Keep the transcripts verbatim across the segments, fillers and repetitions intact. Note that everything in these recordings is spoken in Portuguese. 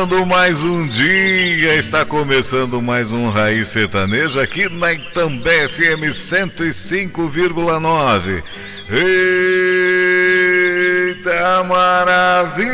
começando mais um dia, está começando mais um Raiz Sertanejo aqui na Itambé F M cento e cinco vírgula nove. Eita maravilha!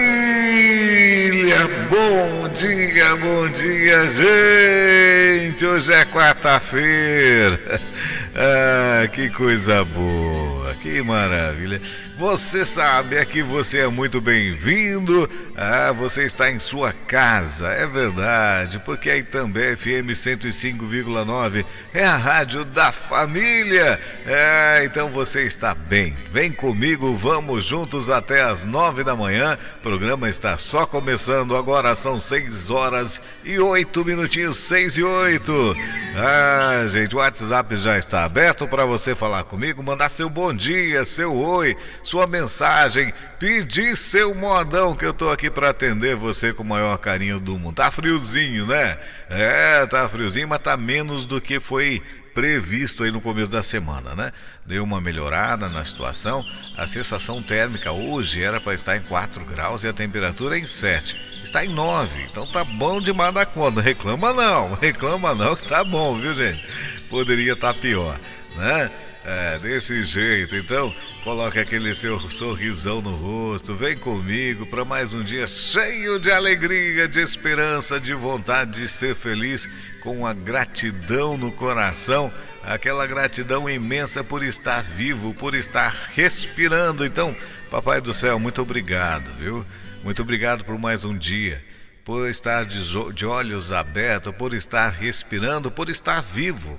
Bom dia, bom dia, gente! Hoje é quarta-feira. Ah, que coisa boa, que maravilha. Você sabe, aqui você é muito bem-vindo. Ah, você está em sua casa, é verdade, porque aí também F M cento e cinco vírgula nove é a rádio da família. É, então você está bem. Vem comigo, vamos juntos até as nove da manhã. O programa está só começando, agora são seis horas e oito minutinhos, seis e oito. Ah, gente, o WhatsApp já está aberto para você falar comigo, mandar seu bom dia, seu oi, sua mensagem, pedir seu modão, que eu tô aqui para atender você com o maior carinho do mundo. Tá friozinho, né? É, tá friozinho, mas tá menos do que foi previsto aí no começo da semana, né? Deu uma melhorada na situação. A sensação térmica hoje era para estar em quatro graus e a temperatura em sete. Está em nove, então tá bom demais da conta. Reclama não, reclama não que tá bom, viu, gente? Poderia estar pior, né? É, desse jeito, então coloque aquele seu sorrisão no rosto, vem comigo para mais um dia cheio de alegria, de esperança, de vontade de ser feliz, com a gratidão no coração, aquela gratidão imensa por estar vivo, por estar respirando. Então, Papai do Céu, muito obrigado, viu? Muito obrigado por mais um dia, por estar de, de olhos abertos, por estar respirando, por estar vivo.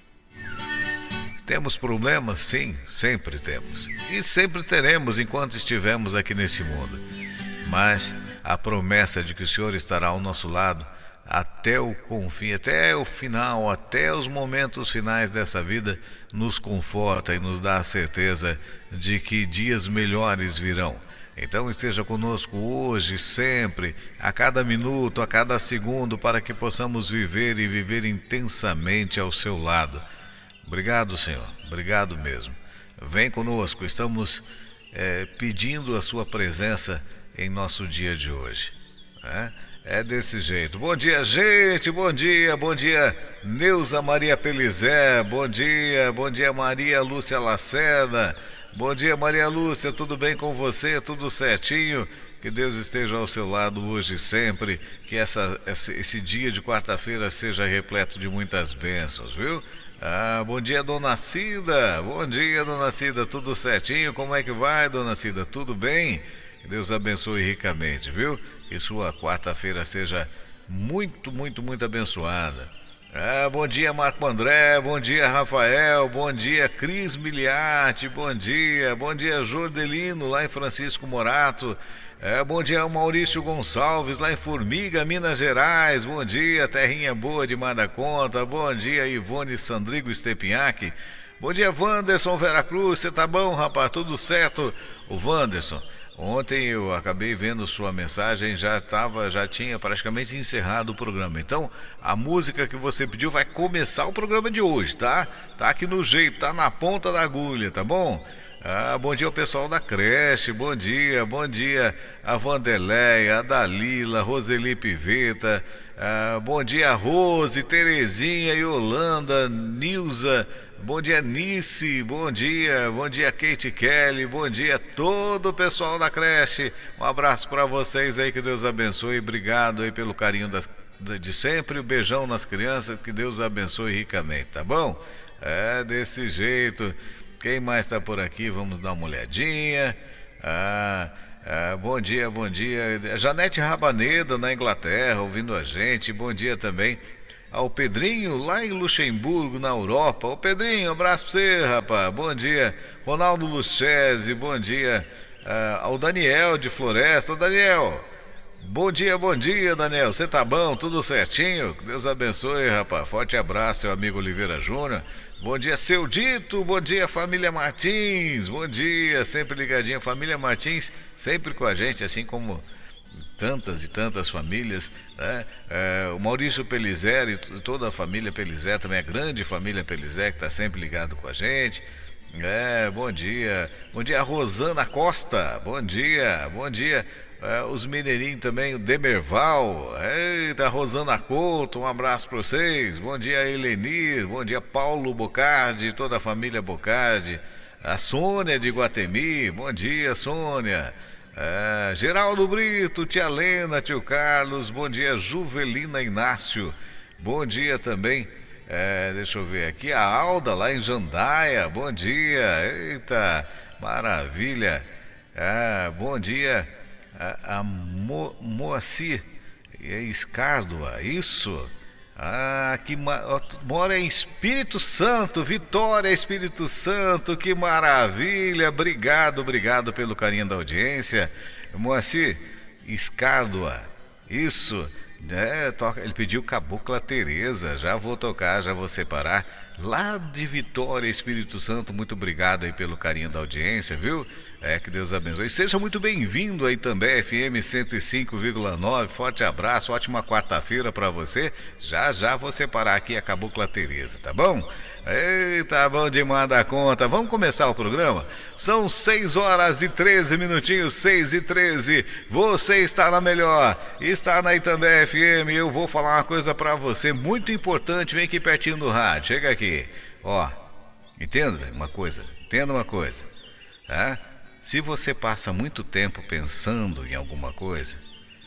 Temos problemas? Sim, sempre temos. E sempre teremos enquanto estivermos aqui nesse mundo. Mas a promessa de que o Senhor estará ao nosso lado até o confim, até o final, até os momentos finais dessa vida, nos conforta e nos dá a certeza de que dias melhores virão. Então esteja conosco hoje, sempre, a cada minuto, a cada segundo, para que possamos viver e viver intensamente ao seu lado. Obrigado, Senhor, obrigado mesmo. Vem conosco, estamos é, pedindo a sua presença em nosso dia de hoje. É? é desse jeito. Bom dia, gente, bom dia, bom dia, Neuza Maria Pelizé, bom dia, bom dia, Maria Lúcia Lacerda, bom dia, Maria Lúcia, tudo bem com você? Tudo certinho? Que Deus esteja ao seu lado hoje e sempre, que essa, esse, esse dia de quarta-feira seja repleto de muitas bênçãos, viu? Ah, bom dia, dona Cida. Bom dia, dona Cida. Tudo certinho? Como é que vai, dona Cida? Tudo bem? Que Deus abençoe ricamente, viu? Que sua quarta-feira seja muito, muito, muito abençoada. Ah, bom dia, Marco André. Bom dia, Rafael. Bom dia, Cris Miliati. Bom dia. Bom dia, Jordelino, lá em Francisco Morato. É, bom dia, Maurício Gonçalves, lá em Formiga, Minas Gerais. Bom dia, terrinha boa de mar da conta. Bom dia, Ivone Sandrigo Stepinhac. Bom dia, Wanderson Veracruz. Você tá bom, rapaz? Tudo certo? O Wanderson, ontem eu acabei vendo sua mensagem, já tava, já tinha praticamente encerrado o programa. Então, a música que você pediu vai começar o programa de hoje, tá? Tá aqui no jeito, tá na ponta da agulha, tá bom? Ah, bom dia ao pessoal da creche, bom dia, bom dia a Vanderleia, a Dalila, Roseli Piveta, ah, bom dia Rose, Terezinha, Yolanda, Nilza, bom dia Nice, bom dia, bom dia Kate Kelly, bom dia todo o pessoal da creche, um abraço para vocês aí, que Deus abençoe, obrigado aí pelo carinho das, de sempre, um beijão nas crianças, que Deus abençoe ricamente, tá bom? É desse jeito. Quem mais está por aqui? Vamos dar uma olhadinha. Ah, ah, bom dia, bom dia. Janete Rabaneda, na Inglaterra, ouvindo a gente. Bom dia também ao Pedrinho, lá em Luxemburgo, na Europa. Ô Pedrinho, um abraço para você, rapaz. Bom dia. Ronaldo Luchese, bom dia. Ah, ao Daniel de Floresta. Ô Daniel, bom dia, bom dia, Daniel. Você tá bom? Tudo certinho? Deus abençoe, rapaz. Forte abraço, seu amigo Oliveira Júnior. Bom dia, seu Dito, bom dia, família Martins, bom dia, sempre ligadinha, família Martins, sempre com a gente, assim como tantas e tantas famílias, né? É, o Maurício Pelizé e toda a família Pelizé, também a grande família Pelizé, que está sempre ligado com a gente. É, bom dia, bom dia, Rosana Costa, bom dia, bom dia É, os mineirinhos também, o Demerval, eita, Rosana Couto, um abraço para vocês. Bom dia, Helenir, bom dia, Paulo Bocardi, toda a família Bocardi. A Sônia de Guatemi, bom dia, Sônia. É, Geraldo Brito, tia Lena, tio Carlos, bom dia, Juvelina Inácio. Bom dia também, é, deixa eu ver aqui, a Alda lá em Jandaia, bom dia, eita, maravilha. É, bom dia. A, a Mo, Moacir Escárdua, isso. Ah, que ma... mora em Espírito Santo, Vitória, Espírito Santo, que maravilha. Obrigado, obrigado pelo carinho da audiência. Moacir Escárdua, isso. É, toca... Ele pediu Cabocla Teresa, já vou tocar, já vou separar. Lá de Vitória, Espírito Santo, muito obrigado aí pelo carinho da audiência, viu? É, que Deus abençoe. Seja muito bem-vindo aí também, F M cento e cinco vírgula nove. Forte abraço, ótima quarta-feira pra você. Já já vou separar aqui a Cabocla Teresa, tá bom? Eita, bom demais da conta. Vamos começar o programa? São seis horas e treze minutinhos, seis e treze. Você está na melhor, está na Itambé F M. Eu vou falar uma coisa pra você muito importante. Vem aqui pertinho do rádio, chega aqui. Ó, entenda uma coisa, entenda uma coisa, tá? Se você passa muito tempo pensando em alguma coisa,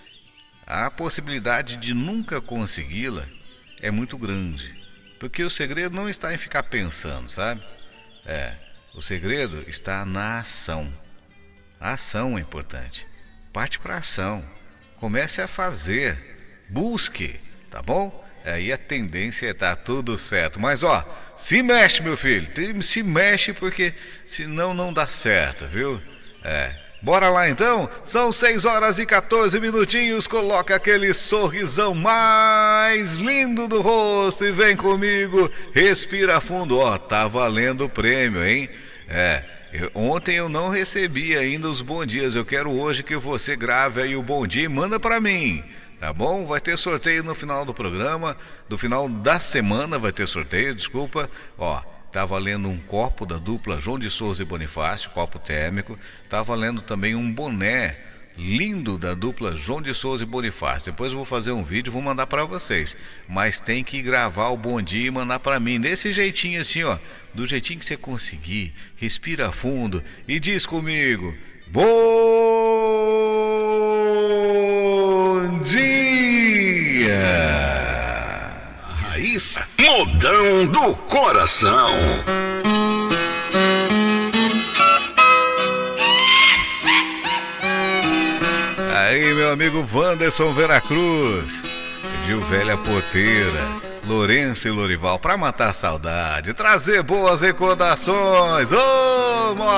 a possibilidade de nunca consegui-la é muito grande. Porque o segredo não está em ficar pensando, sabe? É, o segredo está na ação. A ação é importante. Parte para a ação. Comece a fazer. Busque, tá bom? Aí a tendência é estar tudo certo. Mas ó, se mexe, meu filho. Se mexe porque senão não dá certo, viu? É. Bora lá então? São seis horas e quatorze minutinhos. Coloca aquele sorrisão mais lindo do rosto e vem comigo. Respira fundo. Ó, tá valendo o prêmio, hein? É. Eu, ontem eu não recebi ainda os bom dias. Eu quero hoje que você grave aí o bom dia e manda pra mim. Tá bom? Vai ter sorteio no final do programa. No final da semana vai ter sorteio, desculpa. Ó, tá valendo um copo da dupla João de Souza e Bonifácio, copo térmico. Tá valendo também um boné lindo da dupla João de Souza e Bonifácio. Depois eu vou fazer um vídeo e vou mandar pra vocês. Mas tem que gravar o bom dia e mandar pra mim. Desse jeitinho assim, ó. Do jeitinho que você conseguir. Respira fundo e diz comigo: bom dia! Raiz, modão do coração. Aí, meu amigo Wanderson Veracruz, Gil Velha Porteira, Lourenço e Lorival, pra matar a saudade, trazer boas recordações. Ô, oh,